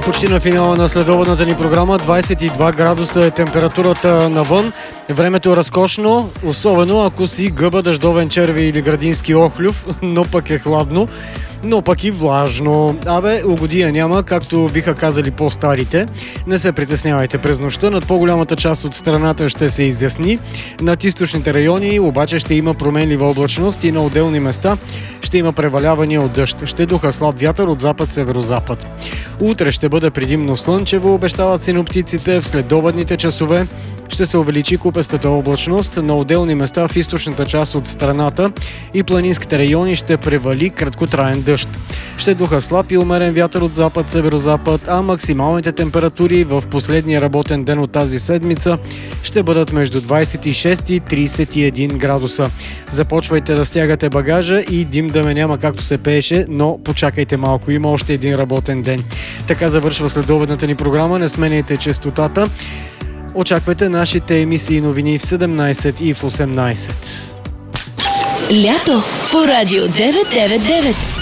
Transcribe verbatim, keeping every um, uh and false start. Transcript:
Почти на финала на следобедната ни програма. двадесет и два градуса е температурата навън. Времето е разкошно, особено ако си гъба, дъждовен черви или градински охлюв, но пък е хладно, но пък и влажно. Абе, угодия няма, както биха казали по-старите. Не се притеснявайте през нощта, над по-голямата част от страната ще се изясни. Над източните райони обаче ще има променлива облачност и на отделни места ще има превалявания от дъжд. Ще духа слаб вятър от запад-северозапад. Утре ще бъде предимно слънчево, обещават синоптиците. В следобедните часове ще се увеличи купестата облачност. На отделни места в източната част от страната и планинските райони ще превали краткотраен дъжд. Ще духа слаб и умерен вятър от запад-северозапад, а максималните температури в последния работен ден от тази седмица ще бъдат между двадесет и шест и тридесет и един градуса. Започвайте да стягате багажа и дим да ме няма, както се пееше, но почакайте малко, има още един работен ден. Така завършва следобедната ни програма, не сменяйте честотата. Очаквайте нашите емисии и новини в седемнадесет и в осемнадесет. Лято по Радио деветsto девет и девет.